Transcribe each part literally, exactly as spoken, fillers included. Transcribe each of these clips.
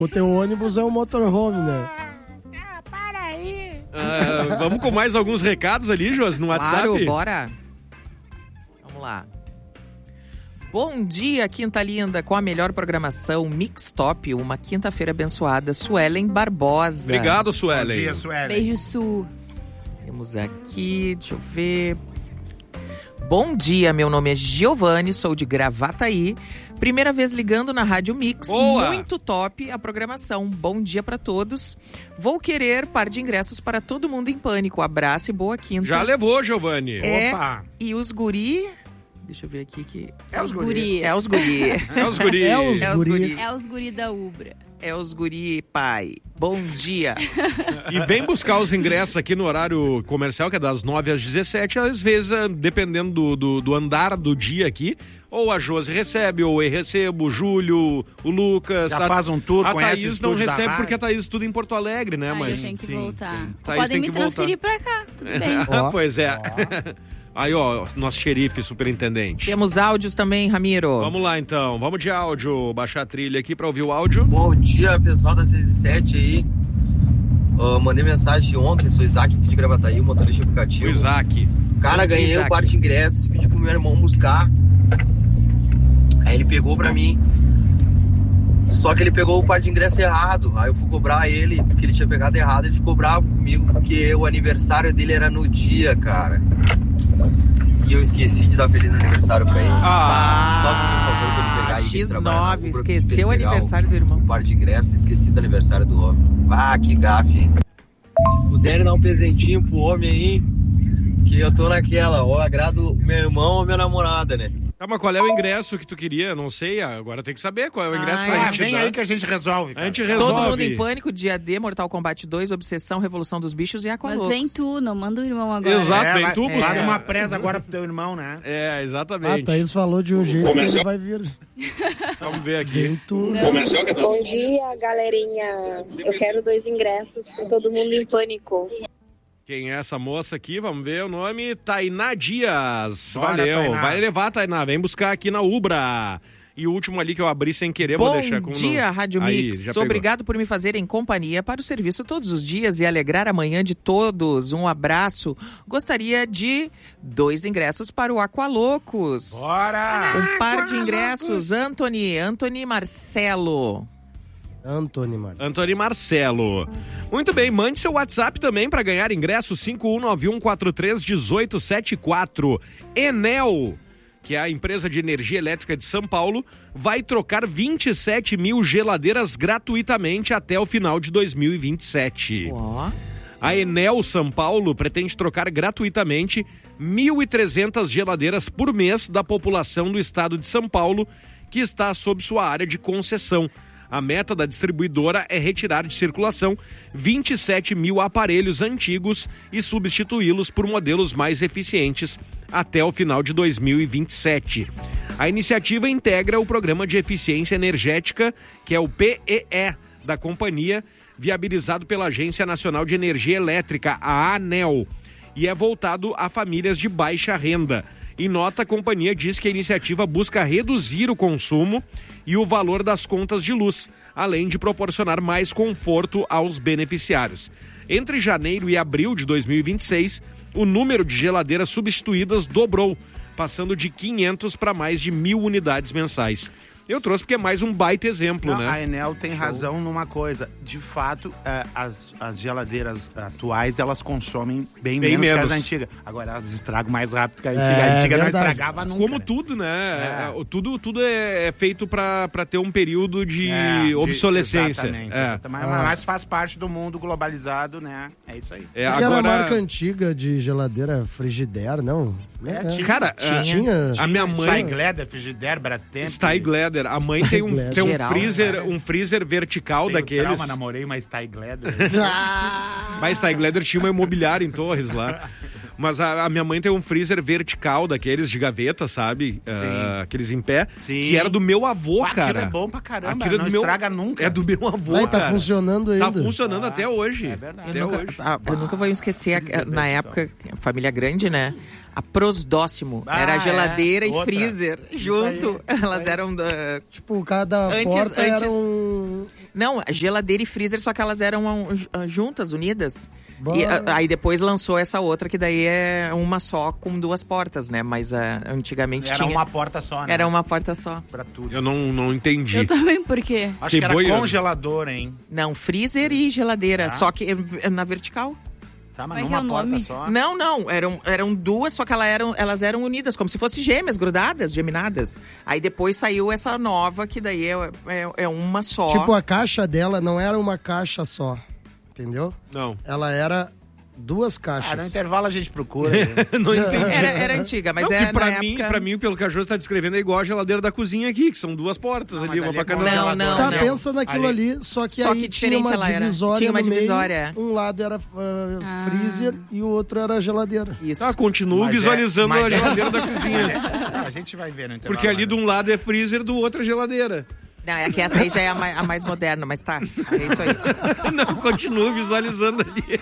O teu ônibus é um motorhome, né? Ah, para aí. Uh, vamos com mais alguns recados ali, Josi, no WhatsApp? Claro, bora. Vamos lá. Bom dia, quinta linda, com a melhor programação, Mix Top, uma quinta-feira abençoada, Suelen Barbosa. Obrigado, Suelen. Bom dia, Suelen. Beijo, Su. Temos aqui, deixa eu ver... Bom dia, meu nome é Giovanni, sou de Gravataí. Primeira vez ligando na Rádio Mix. Boa. Muito top a programação. Bom dia pra todos. Vou querer par de ingressos para todo mundo em pânico. Abraço e boa quinta. Já levou, Giovanni. É, Opa. e os guri... Deixa eu ver aqui que... É os guri. É os guri. É os guri. É os É os guri. guri. É os guri da Ubra. É os guri, pai. Bom dia. E vem buscar os ingressos aqui no horário comercial, que é das nove às dezessete. Às vezes, dependendo do, do, do andar do dia aqui, ou a Josi recebe, ou eu recebo, o Júlio, o Lucas. Já a, faz um tour, A conhece Thaís o não estúdio da recebe rádio. porque a Thaís estuda em Porto Alegre, né? Aí Mas... eu tenho que sim, voltar. sim. Thaís Podem tem me que transferir pra cá, tudo bem. Ó. Pois é. Aí, ó, nosso xerife superintendente. Temos áudios também, Ramiro. Vamos lá, então. Vamos de áudio. Baixar a trilha aqui pra ouvir o áudio. Bom dia, pessoal da seis e sete aí. Uh, mandei mensagem ontem, sou Isaac de Gravataí, motorista aplicativo. O Isaac. Cara, Bom dia, ganhei Isaac. o par de ingressos, pedi pro meu irmão buscar. Aí ele pegou pra mim. Só que ele pegou o par de ingressos errado. Aí eu fui cobrar ele, porque ele tinha pegado errado. Ele ficou bravo comigo, porque o aniversário dele era no dia, cara. E eu esqueci de dar feliz aniversário pra ele. Ah. Só por favor, pra ele pegar e X trabalhar na nove, Ubra, pra esqueceu o ele pegar aniversário do irmão. Um par de ingressos, esqueci do aniversário do homem. Ah, que gafe, hein? Se puderem dar um presentinho pro homem aí, que eu tô naquela, ó, agrado meu irmão ou minha namorada, né? Tá, mas qual é o ingresso que tu queria? Não sei, agora tem que saber qual é o ingresso Ah, pra Ah, gente vem dar. aí que a gente resolve, A cara. gente resolve. Todo mundo em pânico, dia D, Mortal Kombat dois, Obsessão, Revolução dos Bichos e Aqualocos. Mas vem tu, não manda o irmão agora. Exato, É, vem vai- tu é, buscar. Faz uma presa agora pro teu irmão, né? É, A exatamente. Thaís falou de um jeito que ele vai vir. Vamos ver aqui. Vem tu. Bom dia, galerinha. Eu quero dois ingressos para todo mundo em pânico. Quem é essa moça aqui? Vamos ver o nome. Tainá Dias. Bora, Valeu. Tainá. Vai levar, Tainá. Vem buscar aqui na Ubra. E o último ali que eu abri sem querer, vou Bom deixar com... dia, Rádio Aí, Mix. já pegou. Obrigado por me fazerem companhia para o serviço todos os dias e alegrar a manhã de todos. Um abraço. Gostaria de dois ingressos para o Aqualocos. Bora! Um par de ingressos. Anthony, Anthony Marcelo. Antônio Marcos. Antônio Marcelo. Muito bem, mande seu WhatsApp também para ganhar ingresso cinco um nove um quatro três um oito sete quatro. Enel, que é a empresa de energia elétrica de São Paulo, vai trocar vinte e sete mil geladeiras gratuitamente até o final de dois mil e vinte e sete. Ó. A Enel São Paulo pretende trocar gratuitamente mil e trezentas geladeiras por mês da população do estado de São Paulo, que está sob sua área de concessão. A meta da distribuidora é retirar de circulação vinte e sete mil aparelhos antigos e substituí-los por modelos mais eficientes até o final de dois mil e vinte e sete. A iniciativa integra o Programa de Eficiência Energética, que é o P E E da companhia, viabilizado pela Agência Nacional de Energia Elétrica, a ANEEL, e é voltado a famílias de baixa renda. Em nota, a companhia diz que a iniciativa busca reduzir o consumo e o valor das contas de luz, além de proporcionar mais conforto aos beneficiários. Entre janeiro e abril de dois mil e vinte e seis, o número de geladeiras substituídas dobrou, passando de quinhentas para mais de mil unidades mensais. Eu trouxe porque é mais um baita exemplo, Não, né? a Enel tem razão numa coisa. De fato, é, as, as geladeiras atuais, elas consomem bem, Bem menos, menos. que as antigas. Agora, elas estragam mais rápido que a antiga. É, a antiga não verdade. estragava nunca. Como né? tudo, né? É. É, Tudo, tudo é, é feito para ter um período de É, de- obsolescência. Exatamente. É. exatamente. Mas, Ah. mas faz parte do mundo globalizado, né? É isso aí. É, Que era a agora, marca antiga de geladeira Frigidaire, não? É, tinha. cara, Tinha. é, tinha. a minha mãe... Steigleder, Frigidaire, Brastemp. Steigleder. A mãe tem um, tem um Geral, freezer, né? um freezer vertical Tenho daqueles. trauma, namorei uma Steigleder. Mas Steigleder tinha uma imobiliária em Torres lá. Mas a, a minha mãe tem um freezer vertical daqueles de gaveta, sabe? Ah, aqueles em pé. Sim. Que era do meu avô, Ah, cara. aquilo é bom pra caramba, Aquilo é não do meu- estraga nunca. É do meu avô, Vai, cara. tá funcionando ainda. Tá funcionando até hoje. é verdade. Até Eu nunca, hoje. ah, eu nunca vou esquecer, a- na época, família grande, né? A Prosdóximo. Ah, era geladeira é. e Outra. freezer Isso junto. aí, isso Elas aí. eram da... Tipo, cada Antes- porta antes- era um... Não, geladeira e freezer, só que elas eram uh, juntas, unidas. Bom. E, uh, aí depois lançou essa outra, que daí é uma só com duas portas, né? Mas uh, antigamente Era tinha... uma porta só, né? Era uma porta só. Pra tudo. Eu não, não entendi. Eu também, por quê? Acho que era boiando. congelador, hein? Não, freezer e geladeira, Ah. só que eh, na vertical. Tá, mas Como é que numa é o porta nome? só. Não, não, eram, eram duas, só que elas eram, elas eram unidas, como se fossem gêmeas, grudadas, geminadas. Aí depois saiu essa nova, que daí é, é, é uma só. Tipo, a caixa dela não era uma caixa só, entendeu? Não. Ela era duas Ah, caixas. no intervalo a gente procura. Não entendi. Era, era antiga, mas não, é que pra na mim, época... pra mim, pelo que a Jô está descrevendo, é igual a geladeira da cozinha aqui, que são duas portas Não, ali, mas uma ali pra é cada Não, lado. não, Tá, não. pensa naquilo Ali- ali, só que Só aí que tinha diferente uma ela era. divisória Tinha uma no meio. divisória, é. Um lado era uh, Ah. freezer e o outro era geladeira. Isso. Tá, continuo Mas é- visualizando mas a é- geladeira da cozinha. Ah, a gente vai ver no intervalo. Porque ali de um lado é freezer, do outro é geladeira. Não, é que essa aí já é a mais, a mais moderna, mas tá, é isso aí. Não, continuo visualizando ali.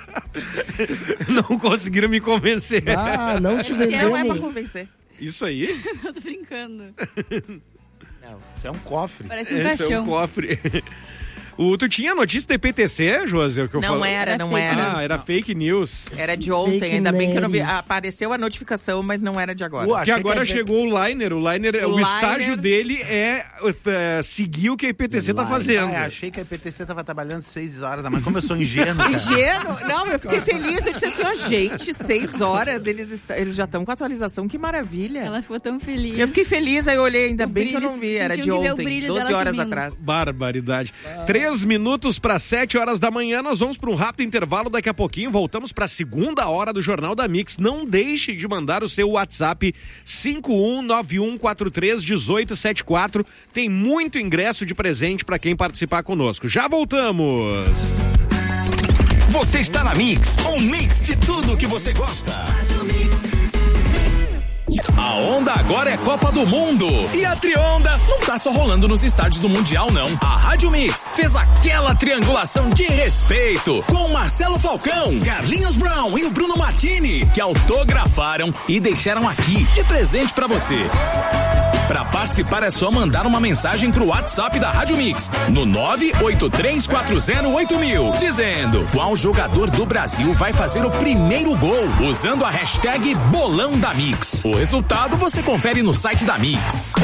Não conseguiram me convencer. Ah, não te Esse Não é pra vendemos. convencer. Isso aí? Eu tô brincando. Não. Isso é um cofre. Parece um Esse é caixão. um cofre. O, tu tinha notícia da I P T C, Josi? O que eu Não falo? era, Era não fake era. Ah, era fake news. Era de ontem, Fake ainda bem que eu não vi. news. Apareceu a notificação, mas não era de agora. Ué. Que Achei agora que ia ver- chegou o Liner. O Liner, o, O estágio Liner- dele é, é seguir o que a I P T C tá Liner. fazendo. Ah, achei que a I P T C tava trabalhando seis horas da manhã. Como eu sou ingênuo, cara. Ingênuo? Não, eu fiquei feliz. Eu disse assim, ó, gente, seis horas, eles, est- eles já estão com atualização, que maravilha. Ela ficou tão feliz. Eu fiquei feliz, aí eu olhei, ainda O bem que eu brilho, não vi, vocês era de tinham que ver o ontem, brilho doze dela horas subindo. atrás. Barbaridade. Três minutos para sete horas da manhã, nós vamos para um rápido intervalo. Daqui a pouquinho voltamos para a segunda hora do Jornal da Mix. Não deixe de mandar o seu WhatsApp cinco um nove um quatro três um oito sete quatro. Tem muito ingresso de presente para quem participar conosco. Já voltamos. Você está na Mix, um mix de tudo que você gosta. A onda agora é Copa do Mundo. E a Trionda não tá só rolando nos estádios do Mundial, não. A Rádio Mix fez aquela triangulação de respeito com Marcelo Falcão, Carlinhos Brown e o Bruno Martini, que autografaram e deixaram aqui de presente pra você. Pra participar é só mandar uma mensagem pro WhatsApp da Rádio Mix no nove oito três quatro zero oito mil, dizendo qual jogador do Brasil vai fazer o primeiro gol, usando a hashtag Bolão da Mix. O resultado você confere no site da Mix.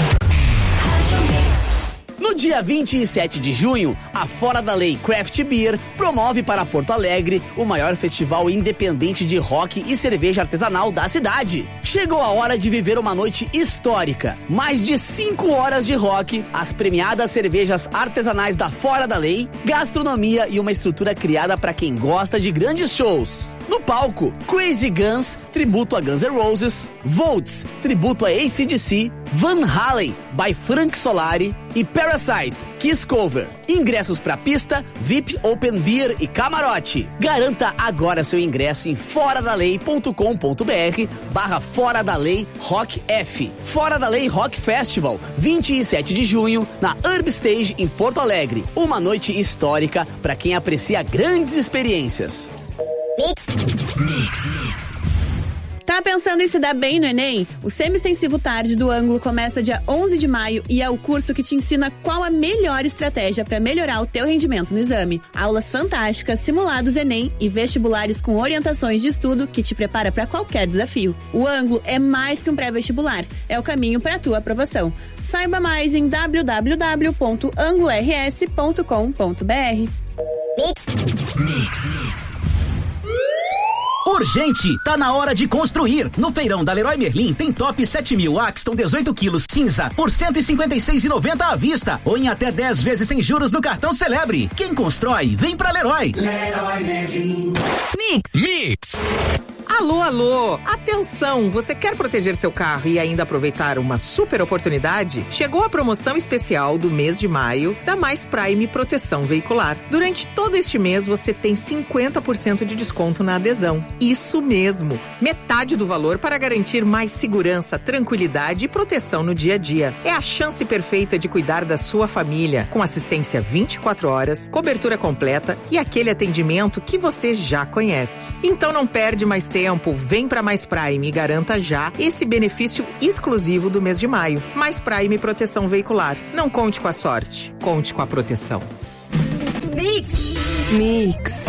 No dia vinte e sete de junho, a Fora da Lei Craft Beer promove para Porto Alegre o maior festival independente de rock e cerveja artesanal da cidade. Chegou a hora de viver uma noite histórica. Mais de cinco horas de rock, as premiadas cervejas artesanais da Fora da Lei, gastronomia e uma estrutura criada para quem gosta de grandes shows. No palco, Crazy Guns, tributo a Guns N' Roses, Volts, tributo a A C D C, Van Halen, by Frank Solari e Parasite, Kiss Cover. Ingressos para pista, V I P, Open Beer e camarote. Garanta agora seu ingresso em foradalei.com.br barra Fora da Lei Rock F. Fora da Lei Rock Festival, vinte e sete de junho, na Urb Stage em Porto Alegre. Uma noite histórica para quem aprecia grandes experiências. Tá pensando em se dar bem no Enem? O Semi-Extensivo Tarde do Ângulo começa dia onze de maio e é o curso que te ensina qual a melhor estratégia para melhorar o teu rendimento no exame. Aulas fantásticas, simulados Enem e vestibulares com orientações de estudo que te prepara para qualquer desafio. O Ângulo é mais que um pré-vestibular, é o caminho para a tua aprovação. Saiba mais em w w w ponto angulo r s ponto com ponto b r. Urgente, tá na hora de construir. No feirão da Leroy Merlin tem top sete mil Axton dezoito quilos cinza por cento e cinquenta e seis reais e noventa centavos à vista ou em até dez vezes sem juros no cartão Celebre. Quem constrói, vem pra Leroy. Leroy Merlin. Mix. Mix. Alô, alô! Atenção! Você quer proteger seu carro e ainda aproveitar uma super oportunidade? Chegou a promoção especial do mês de maio da Mais Prime Proteção Veicular. Durante todo este mês você tem cinquenta por cento de desconto na adesão. Isso mesmo! Metade do valor para garantir mais segurança, tranquilidade e proteção no dia a dia. É a chance perfeita de cuidar da sua família, com assistência vinte e quatro horas, cobertura completa e aquele atendimento que você já conhece. Então não perde mais tempo. Tempo, vem para Mais Prime e garanta já esse benefício exclusivo do mês de maio. Mais Prime Proteção Veicular. Não conte com a sorte, conte com a proteção. Mix. Mix.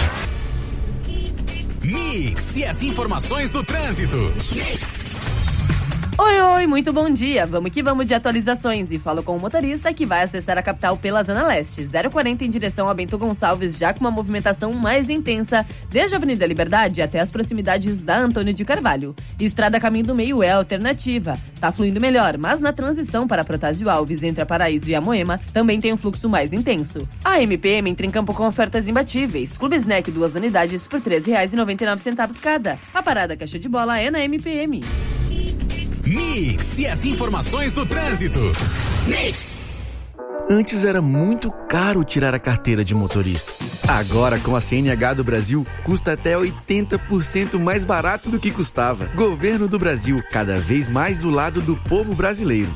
Mix e as informações do trânsito. Mix. Oi, oi, muito bom dia. Vamos que vamos de atualizações e falo com o motorista que vai acessar a capital pela Zona Leste. zero quarenta em direção a Bento Gonçalves, já com uma movimentação mais intensa, desde a Avenida Liberdade até as proximidades da Antônio de Carvalho. Estrada Caminho do Meio é alternativa. Tá fluindo melhor, mas na transição para Protásio Alves, entre a Paraíso e a Moema, também tem um fluxo mais intenso. A M P M entra em campo com ofertas imbatíveis. Clube Snack, duas unidades por três reais e noventa e nove centavos cada. A parada caixa de bola é na M P M. Mix e as informações do trânsito. Mix. Antes era muito caro tirar a carteira de motorista. Agora, com a C N H do Brasil, custa até oitenta por cento mais barato do que custava. Governo do Brasil, cada vez mais do lado do povo brasileiro.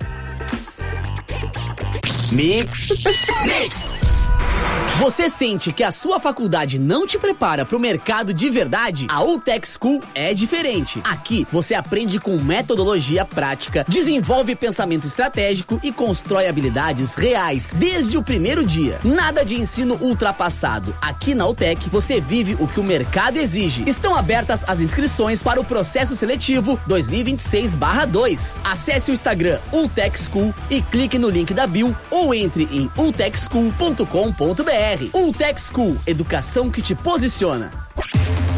Mix. Mix. Você sente que a sua faculdade não te prepara para o mercado de verdade? A Ultec School é diferente. Aqui você aprende com metodologia prática, desenvolve pensamento estratégico e constrói habilidades reais desde o primeiro dia. Nada de ensino ultrapassado. Aqui na Ultec você vive o que o mercado exige. Estão abertas as inscrições para o processo seletivo dois mil e vinte e seis barra dois. Acesse o Instagram Ultec School e clique no link da bio ou entre em ultec school ponto com ponto b r. Ultec School, educação que te posiciona.